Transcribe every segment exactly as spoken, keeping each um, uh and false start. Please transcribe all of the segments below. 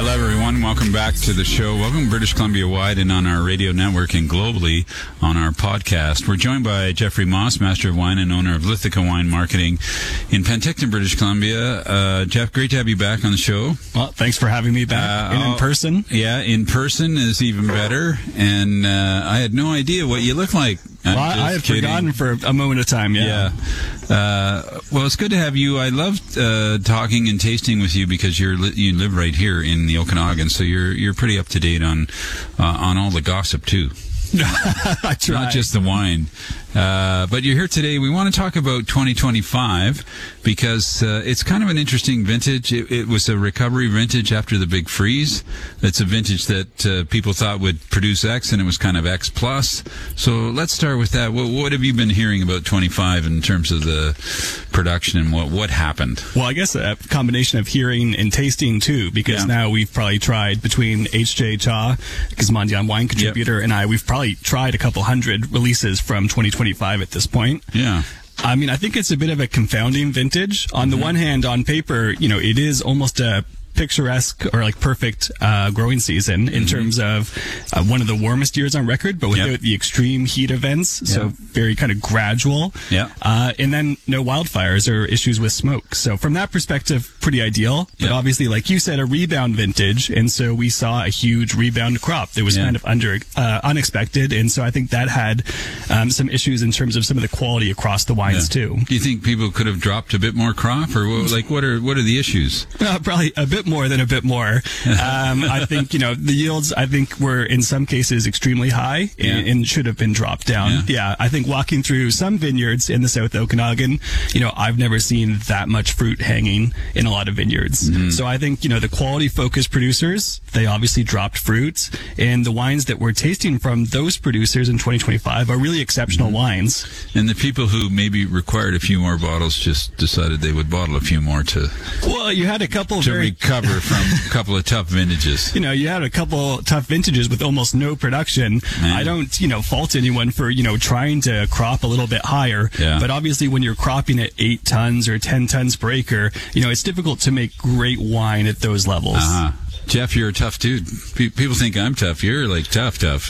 Hello, everyone. Welcome back to the show. Welcome British Columbia-wide and on our radio network and globally on our podcast. We're joined by Jeffrey Moss, Master of Wine and owner of Lithica Wine Marketing in Penticton, British Columbia. Uh, Jeff, great to have you back on the show. Well, thanks for having me back uh, in, in person. Yeah, in person is even better. And uh, I had no idea what you look like. Well, I had kidding. forgotten for a moment of time, yeah. yeah. Uh, well, it's good to have you. I loved uh, talking and tasting with you because you're li- you live right here in the Okanagan, so you're you're pretty up to date on uh, on all the gossip too. I try. Not just the wine. Uh, but you're here today. We want to talk about twenty twenty-five because uh, it's kind of an interesting vintage. It, it was a recovery vintage after the big freeze. It's a vintage that uh, people thought would produce X, and it was kind of X plus. So let's start with that. What, what have you been hearing about twenty-five in terms of the production and what, what happened? Well, I guess a combination of hearing and tasting, too, because yeah. now we've probably tried between H J Cha, Gizmondian wine contributor, yep. and I, we've probably tried a couple hundred releases from twenty twenty-five at this point. Yeah. I mean, I think it's a bit of a confounding vintage. On the mm-hmm. one hand, on paper, you know, it is almost a picturesque or like perfect uh, growing season in mm-hmm. terms of uh, one of the warmest years on record, but without yep. the extreme heat events. Yep. So very kind of gradual. Yeah. Uh, and then no wildfires or issues with smoke. So from that perspective, pretty ideal. But yep. obviously, like you said, a rebound vintage. And so we saw a huge rebound crop that was yeah. kind of under uh, unexpected. And so I think that had um, some issues in terms of some of the quality across the wines yeah. too. Do you think people could have dropped a bit more crop, or what, like what are what are the issues? Uh, probably a bit more than a bit more. Um, I think, you know, the yields, I think, were in some cases extremely high and, yeah. and should have been dropped down. Yeah. yeah, I think walking through some vineyards in the South Okanagan, you know, I've never seen that much fruit hanging in a lot of vineyards. Mm-hmm. So I think, you know, the quality focused producers, they obviously dropped fruit, and the wines that we're tasting from those producers in twenty twenty-five are really exceptional mm-hmm. wines. And the people who maybe required a few more bottles just decided they would bottle a few more to well, you had a couple to very recover from a couple of tough vintages. You know, you had a couple tough vintages with almost no production. Man. I don't, you know, fault anyone for, you know, trying to crop a little bit higher. Yeah. But obviously when you're cropping at eight tons or ten tons per acre, you know, it's difficult to make great wine at those levels. Uh-huh. Jeff, you're a tough dude. Pe- people think I'm tough. You're like tough, tough.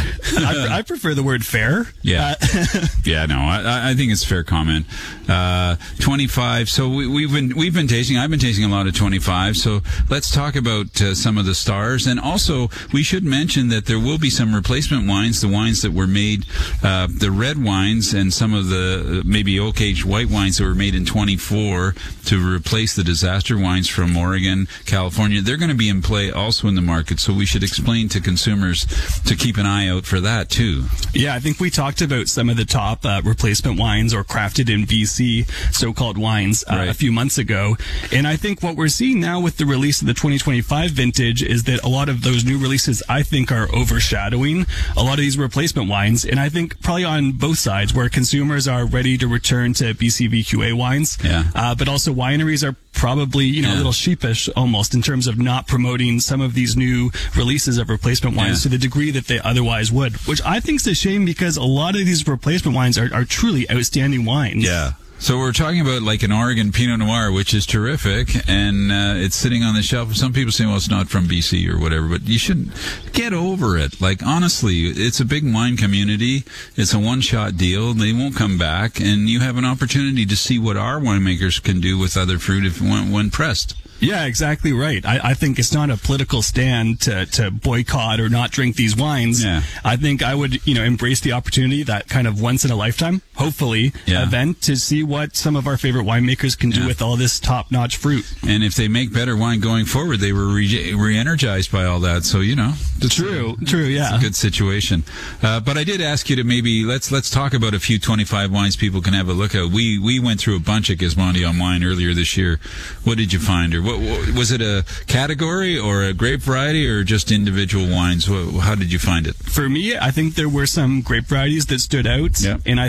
I, I prefer the word fair. Yeah. Uh, yeah, no, I, I think it's a fair comment. Uh, twenty-five. So we, we've been, we've been tasting, I've been tasting a lot of twenty-five. So let's talk about uh, some of the stars. And also, we should mention that there will be some replacement wines, the wines that were made, uh, the red wines and some of the uh, maybe oak-aged white wines that were made in twenty-four to replace the disaster wines from Oregon, California. They're going to be in play also in the market. So we should explain to consumers to keep an eye out for that too. Yeah, I think we talked about some of the top uh, replacement wines or crafted in B C so-called wines uh, right. a few months ago. And I think what we're seeing now with the release of the twenty twenty-five vintage is that a lot of those new releases, I think, are overshadowing a lot of these replacement wines. And I think probably on both sides, where consumers are ready to return to B C V Q A wines, yeah. uh, but also wineries are probably, you know, yeah. a little sheepish almost in terms of not promoting some of these new releases of replacement wines yeah. to the degree that they otherwise would, which I think is a shame because a lot of these replacement wines are, are truly outstanding wines. Yeah. So we're talking about like an Oregon Pinot Noir, which is terrific, and uh, it's sitting on the shelf. Some people say, well, it's not from B C or whatever, but you should get over it. Like, honestly, it's a big wine community. It's a one-shot deal. They won't come back, and you have an opportunity to see what our winemakers can do with other fruit if when, when pressed. Yeah, exactly right. I, I think it's not a political stand to, to boycott or not drink these wines. Yeah. I think I would, you know, embrace the opportunity, that kind of once in a lifetime, hopefully, yeah. event to see what some of our favorite winemakers can do yeah. with all this top-notch fruit. And if they make better wine going forward, they were re- re-energized by all that. So, you know. True, a, true, yeah. It's a good situation. Uh, but I did ask you to maybe, let's let's talk about a few twenty-five wines people can have a look at. We we went through a bunch of Gizmondian wine earlier this year. What did you find? Or what, what was it, a category or a grape variety or just individual wines? What, how did you find it? For me, I think there were some grape varieties that stood out. Yeah. And I think it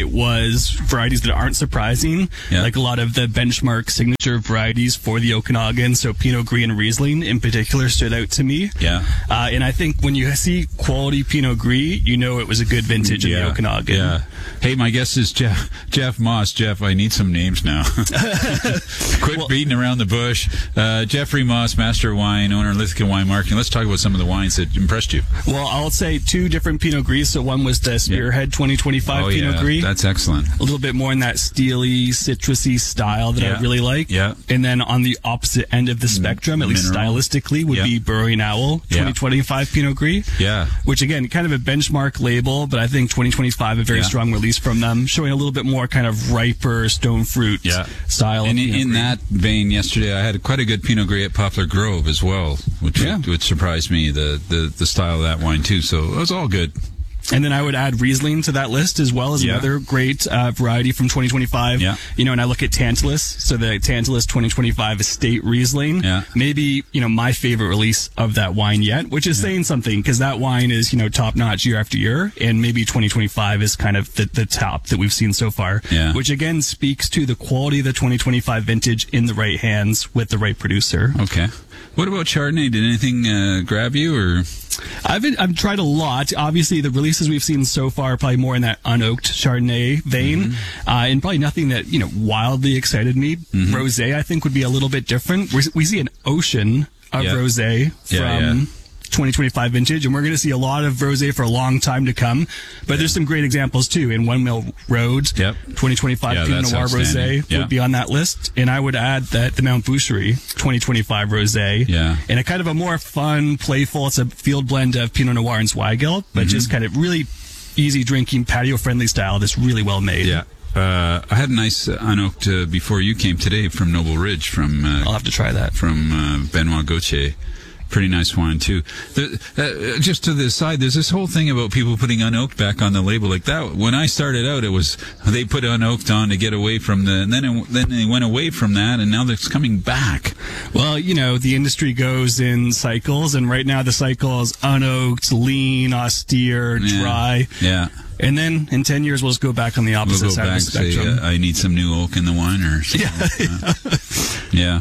it was varieties that aren't surprising, yeah. like a lot of the benchmark signature varieties for the Okanagan. So Pinot Gris and Riesling in particular stood out to me. Yeah. Uh, and I think when you see quality Pinot Gris, you know it was a good vintage yeah. in the Okanagan. Yeah. Hey, my guest is Jeff, Jeff Moss. Jeff, I need some names now. Quit well, beating around the bush. Uh, Jeffrey Moss, Master of Wine, owner of Lithicum Wine Marketing. Let's talk about some of the wines that impressed you. Well, I'll say two different Pinot Gris. So one was the Spearhead yeah. twenty twenty-five oh, Pinot yeah. Gris. That's excellent. A little bit more in that steely, citrusy style that yeah. I really like. Yeah. And then on the opposite end of the spectrum, at least Mineral. stylistically, would yeah. be Burrowing Owl twenty twenty-five yeah. Pinot Gris. Yeah. Which, again, kind of a benchmark label, but I think twenty twenty-five, a very yeah. strong release from them, showing a little bit more kind of riper stone fruit yeah. style. And in, in Gris. that vein, yesterday I had quite a good Pinot Gris at Poplar Grove as well, which, yeah. which surprised me, the, the, the style of that wine too. So it was all good. And then I would add Riesling to that list as well as yeah. another great uh, variety from twenty twenty-five. Yeah. You know, and I look at Tantalus, so the Tantalus twenty twenty-five Estate Riesling. Yeah. Maybe, you know, my favorite release of that wine yet, which is yeah. saying something because that wine is, you know, top notch year after year. And maybe twenty twenty-five is kind of the, the top that we've seen so far. Yeah. Which again speaks to the quality of the twenty twenty-five vintage in the right hands with the right producer. Okay. What about Chardonnay? Did anything uh, grab you or? I've been, I've tried a lot. Obviously, the releases we've seen so far are probably more in that unoaked Chardonnay vein, mm-hmm. uh, and probably nothing that you know wildly excited me. Mm-hmm. Rosé, I think, would be a little bit different. We're, we see an ocean of yeah. rosé from yeah, yeah. twenty twenty-five vintage, and we're going to see a lot of rosé for a long time to come. But yeah. there's some great examples too. In One Mill Road, yep. twenty twenty-five yeah, Pinot Noir rosé yeah. would be on that list, and I would add that the Mount Boucherie twenty twenty-five rosé, yeah. and a kind of a more fun, playful. It's a field blend of Pinot Noir and Zweigelt, but mm-hmm. just kind of really easy drinking, patio friendly style. That's really well made. Yeah. Uh, I had a nice uh, unoaked uh, before you came today from Noble Ridge from. Uh, I'll have to try that from uh, Benoit Gauthier. Pretty nice wine too. The, uh, just to the side, there's this whole thing about people putting unoaked back on the label like that. When I started out, it was they put unoaked on to get away from the, and then it, then they went away from that, and now it's coming back. Well, you know, the industry goes in cycles, and right now the cycle is unoaked, lean, austere, yeah. dry. Yeah. And then in ten years, we'll just go back on the opposite we'll go side back of the spectrum. Say, uh, I need some new oak in the wine, or something. Yeah. yeah.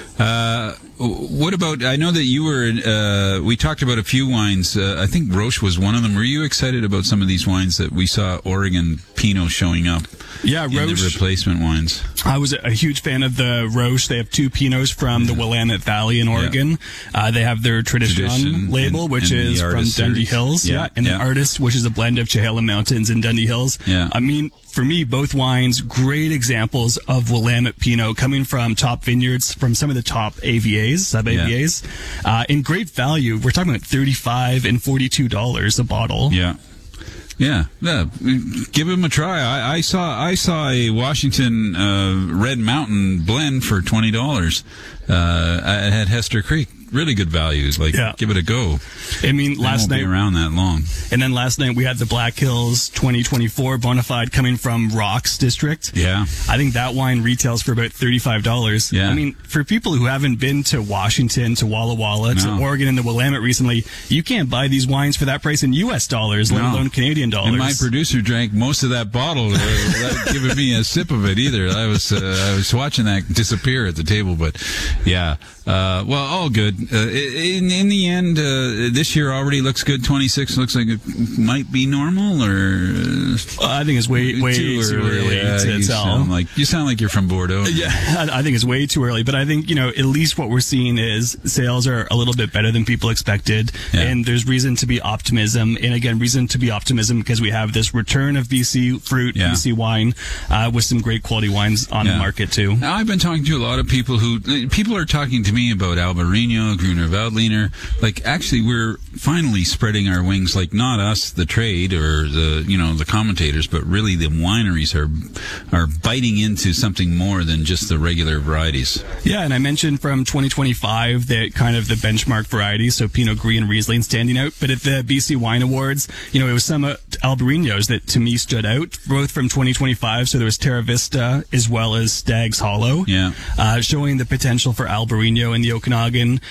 Uh, what about? I know that you were. Uh, we talked about a few wines. Uh, I think Roche was one of them. Were you excited about some of these wines that we saw Oregon Pinot showing up? Yeah, in Roche. The replacement wines. I was a huge fan of the Roche. They have two Pinots from yeah. the Willamette Valley in Oregon. Yeah. Uh, they have their Tradition, Tradition label, and, which and is from Dundee Hills. Yeah, yeah. and yeah. the Artist, which is a blend of Chehalem Mountains and Dundee Hills. Yeah. I mean, for me, both wines, great examples of Willamette Pinot coming from top vineyards, from some of the top A V As, sub-A V As, yeah. uh, in great value. We're talking about thirty-five dollars and forty-two dollars a bottle. Yeah. Yeah, yeah. Give them a try. I, I saw I saw a Washington uh, Red Mountain blend for twenty dollars uh, at Hester Creek. Really good values. Like, yeah. give it a go. I mean, they last won't night be around that long. And then last night we had the Black Hills twenty twenty-four Bonafide coming from Rocks District. Yeah, I think that wine retails for about thirty-five dollars. Yeah, I mean, for people who haven't been to Washington, to Walla Walla, to no. Oregon, and the Willamette recently, you can't buy these wines for that price in U S dollars, let no. alone Canadian dollars. And my producer drank most of that bottle without giving me a sip of it either. I was uh, I was watching that disappear at the table, but yeah. Uh, well, all good. Uh, in in the end, uh, this year already looks good. twenty-six looks like it might be normal, or uh, well, I think it's way way too, too early, early yeah, to you tell. Sound like you sound like you're from Bordeaux. Yeah, I think it's way too early. But I think you know at least what we're seeing is sales are a little bit better than people expected, yeah. and there's reason to be optimism. And again, reason to be optimism because we have this return of B C fruit, yeah. B C wine, uh, with some great quality wines on yeah. the market too. Now, I've been talking to a lot of people who people are talking to me about Albarino, Gruner Veltliner. Like, actually, we're finally spreading our wings. Like, not us, the trade, or the you know the commentators, but really the wineries are are biting into something more than just the regular varieties. Yeah, and I mentioned from twenty twenty-five that kind of the benchmark varieties, so Pinot Gris and Riesling standing out. But at the B C Wine Awards, you know, it was some uh, Albarinos that to me stood out, both from twenty twenty-five. So there was Terra Vista as well as Stag's Hollow, yeah, uh, showing the potential for Albarino in the Okanagan.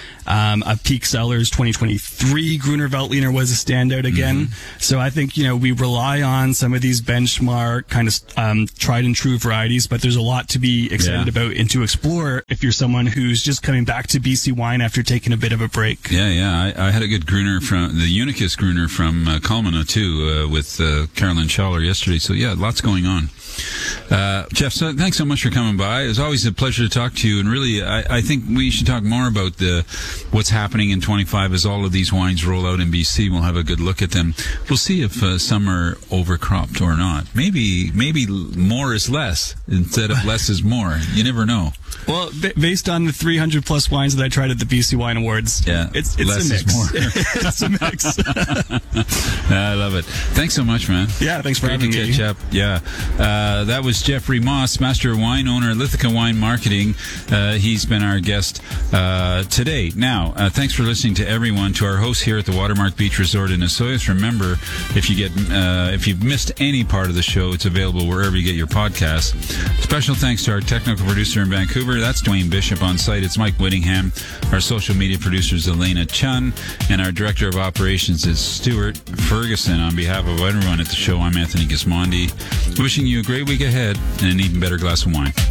Um, a Peak Sellers twenty twenty-three Gruner Veltliner was a standout again. Mm-hmm. So I think, you know, we rely on some of these benchmark kind of um, tried and true varieties, but there's a lot to be excited yeah. about and to explore if you're someone who's just coming back to B C wine after taking a bit of a break. Yeah, yeah. I, I had a good Gruner from the Unicus Gruner from uh, Culmina too, uh, with uh, Carolyn Schaller yesterday. So yeah, lots going on. Uh, Jeff, so thanks so much for coming by. It was always a pleasure to talk to you, and really, I, I think we should talk more about the what's happening in twenty-five as all of these wines roll out in B C. We'll have a good look at them. We'll see if uh, some are overcropped or not. Maybe, maybe more is less instead of less is more. You never know. Well, b- based on the three hundred plus wines that I tried at the B C Wine Awards, yeah, it's it's less a mix. Is more. It's a mix. I love it. Thanks so much, man. Yeah, thanks for Great having to me. catch up. Yeah, uh, that was Jeffrey Moss, Master Wine Owner at Lithica Wine Marketing. Uh, he's been our guest uh, today. Now, uh, thanks for listening to everyone. To our hosts here at the Watermark Beach Resort in Osoyoos. Remember, if you get uh, if you've missed any part of the show, it's available wherever you get your podcasts. Special thanks to our technical producer in Vancouver. That's Dwayne Bishop. On site, it's Mike Whittingham. Our social media producer is Elena Chun, and our director of operations is Stuart Ferguson. On behalf of everyone at the show, I'm Anthony Gismondi, wishing you a great week ahead and an even better glass of wine.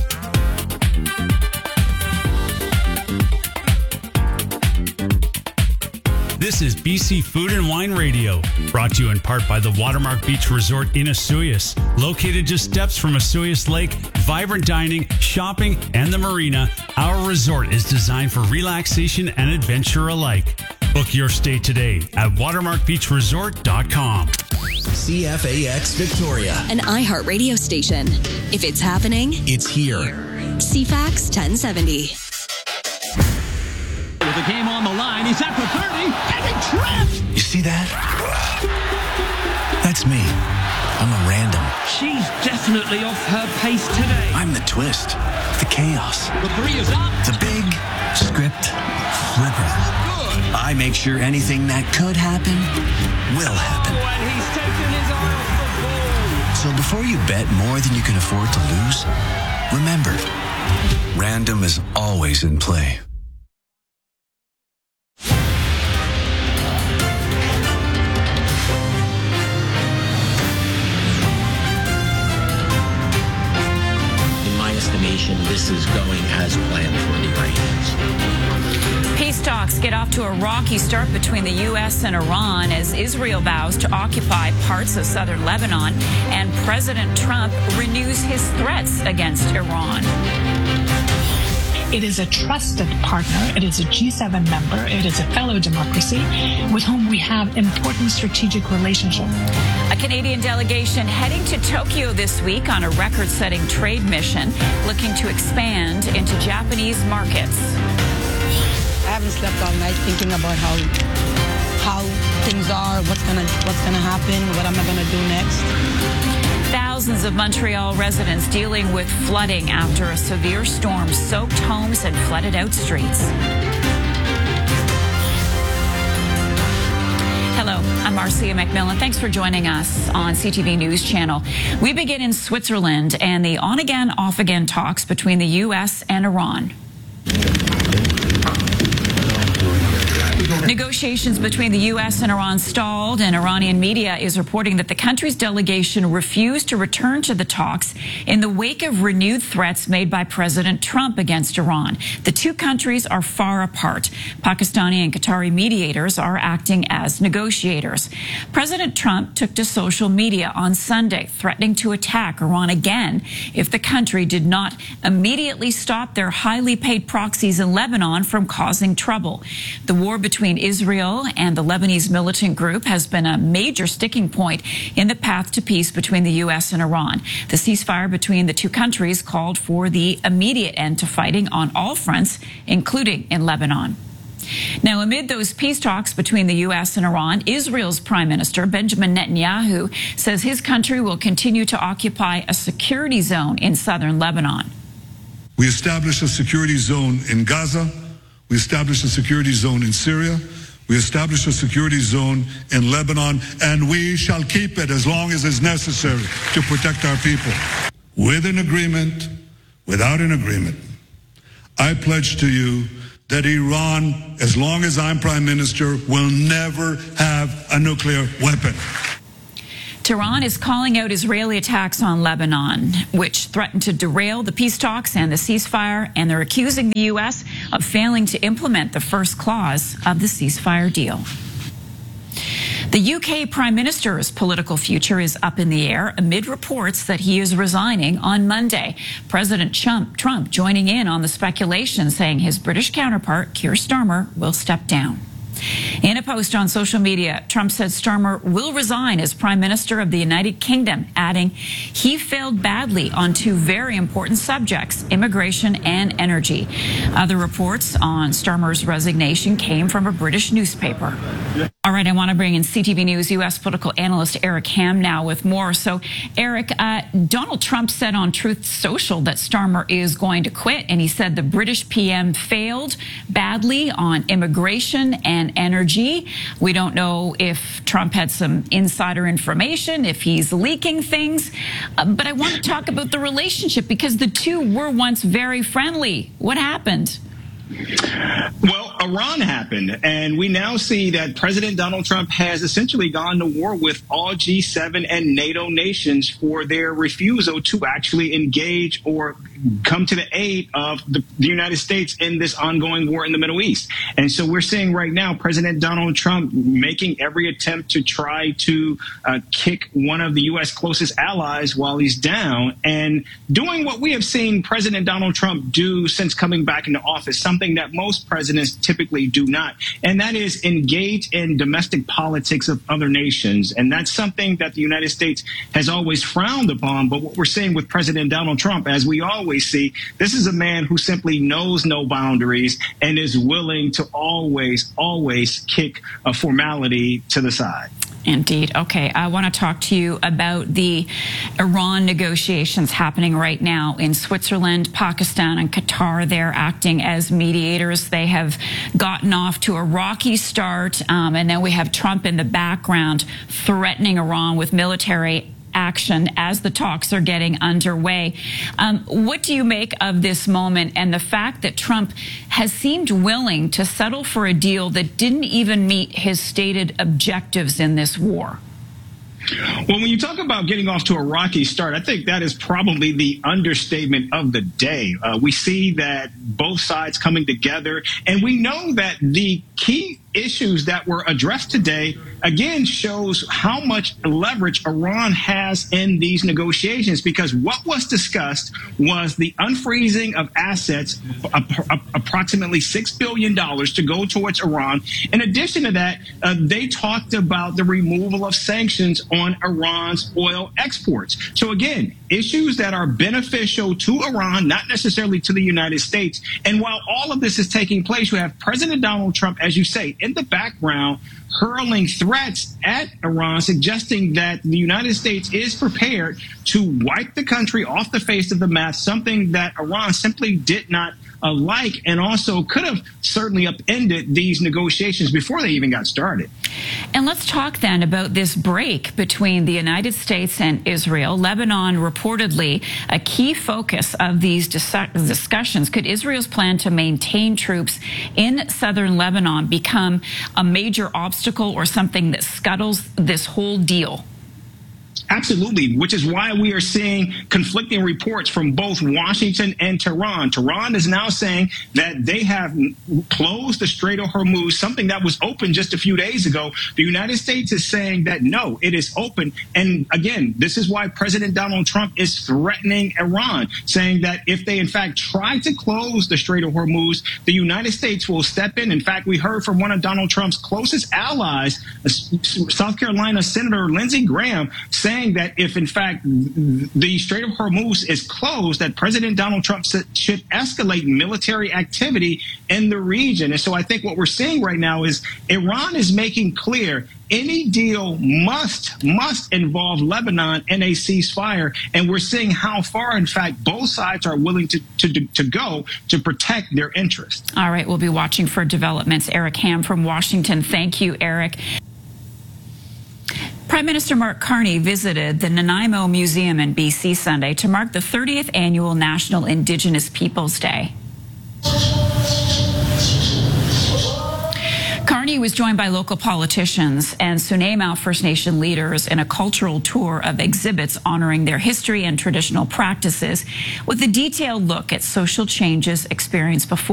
This is B C Food and Wine Radio, brought to you in part by the Watermark Beach Resort in Osoyoos. Located just steps from Osoyoos Lake, vibrant dining, shopping, and the marina, our resort is designed for relaxation and adventure alike. Book your stay today at watermark beach resort dot com. C F A X Victoria, an iHeart radio station. If it's happening, it's here. C FAX ten seventy. With the game on the line, he's at the thirty, and he trips! You see that? That's me. I'm a random. She's definitely off her pace today. I'm the twist, the chaos. The three is up. The big script flipper. Good. I make sure anything that could happen will happen. Oh, and he's taken his eye off the ball. So before you bet more than you can afford to lose, remember, random is always in play. This is going as planned for the Iranians. Peace talks get off to a rocky start between the U S and Iran as Israel vows to occupy parts of southern Lebanon, and President Trump renews his threats against Iran. It is a trusted partner. It is a G seven member. It is a fellow democracy with whom we have important strategic relationship. A Canadian delegation heading to Tokyo this week on a record-setting trade mission, looking to expand into Japanese markets. I haven't slept all night thinking about how how things are, what's gonna what's gonna happen, what am I gonna do next. Thousands of Montreal residents dealing with flooding after a severe storm soaked homes and flooded out streets. Hello, I'm Marcia McMillan. Thanks for joining us on C T V News Channel. We begin in Switzerland and the on-again, off-again talks between the U S and Iran. Negotiations between the U S and Iran stalled, and Iranian media is reporting that the country's delegation refused to return to the talks in the wake of renewed threats made by President Trump against Iran. The two countries are far apart. Pakistani and Qatari mediators are acting as negotiators. President Trump took to social media on Sunday, threatening to attack Iran again if the country did not immediately stop their highly paid proxies in Lebanon from causing trouble. The war between Israel and the Lebanese militant group has been a major sticking point in the path to peace between the U S and Iran. The ceasefire between the two countries called for the immediate end to fighting on all fronts, including in Lebanon. Now, amid those peace talks between the U S and Iran, Israel's Prime Minister Benjamin Netanyahu says his country will continue to occupy a security zone in southern Lebanon. We established a security zone in Gaza. We established a security zone in Syria. We established a security zone in Lebanon, and we shall keep it as long as is necessary to protect our people. With an agreement, without an agreement, I pledge to you that Iran, as long as I'm prime minister, will never have a nuclear weapon. Tehran is calling out Israeli attacks on Lebanon, which threatened to derail the peace talks and the ceasefire, and they're accusing the U S of failing to implement the first clause of the ceasefire deal. The U K Prime Minister's political future is up in the air amid reports that he is resigning on Monday. President Trump, Trump joining in on the speculation, saying his British counterpart, Keir Starmer, will step down. In a post on social media, Trump said Starmer will resign as Prime Minister of the United Kingdom, adding he failed badly on two very important subjects, immigration and energy. Other reports on Starmer's resignation came from a British newspaper. All right, I want to bring in C T V News U S political analyst Eric Ham now with more. So, Eric, uh, Donald Trump said on Truth Social that Starmer is going to quit, and he said the British P M failed badly on immigration and energy. We don't know if Trump had some insider information, if he's leaking things, uh, but I want to talk about the relationship because the two were once very friendly. What happened? Well, Iran happened, and we now see that President Donald Trump has essentially gone to war with all G seven and NATO nations for their refusal to actually engage or come to the aid of the, the United States in this ongoing war in the Middle East. And so we're seeing right now President Donald Trump making every attempt to try to uh, kick one of the U S closest allies while he's down, and doing what we have seen President Donald Trump do since coming back into office, something that most presidents typically do not, and that is engage in domestic politics of other nations. And that's something that the United States has always frowned upon. But what we're seeing with President Donald Trump, as we always see, this is a man who simply knows no boundaries and is willing to always, always kick a formality to the side. Indeed. Okay, I want to talk to you about the Iran negotiations happening right now in Switzerland, Pakistan, and Qatar. They're acting as mediators. They have gotten off to a rocky start, um, and then we have Trump in the background threatening Iran with military action as the talks are getting underway. Um, what do you make of this moment and the fact that Trump has seemed willing to settle for a deal that didn't even meet his stated objectives in this war? Well, when you talk about getting off to a rocky start, I think that is probably the understatement of the day. Uh, we see that both sides coming together, and we know that the key issues that were addressed today, again, shows how much leverage Iran has in these negotiations, because what was discussed was the unfreezing of assets, approximately six billion dollars to go towards Iran. In addition to that, uh, they talked about the removal of sanctions on Iran's oil exports. So again, issues that are beneficial to Iran, not necessarily to the United States. And while all of this is taking place, you have President Donald Trump, as you say, in the background, hurling threats at Iran, suggesting that the United States is prepared to wipe the country off the face of the map, something that Iran simply did not uh, like, and also could have certainly upended these negotiations before they even got started. And let's talk then about this break between the United States and Israel. Lebanon reportedly a key focus of these dis- discussions. Could Israel's plan to maintain troops in southern Lebanon become a major obstacle or something that scuttles this whole deal? Absolutely, which is why we are seeing conflicting reports from both Washington and Tehran. Tehran is now saying that they have closed the Strait of Hormuz, something that was open just a few days ago. The United States is saying that, no, it is open. And again, this is why President Donald Trump is threatening Iran, saying that if they, in fact, try to close the Strait of Hormuz, the United States will step in. In fact, we heard from one of Donald Trump's closest allies, South Carolina Senator Lindsey Graham, saying that if, in fact, the Strait of Hormuz is closed, that President Donald Trump should escalate military activity in the region. And so I think what we're seeing right now is Iran is making clear any deal must, must involve Lebanon in a ceasefire. And we're seeing how far, in fact, both sides are willing to, to, to go to protect their interests. All right, we'll be watching for developments. Eric Ham from Washington. Thank you, Eric. Prime Minister Mark Carney visited the Nanaimo Museum in B C Sunday to mark the thirtieth annual National Indigenous Peoples Day. Carney was joined by local politicians and Sunemau First Nation leaders in a cultural tour of exhibits honoring their history and traditional practices with a detailed look at social changes experienced before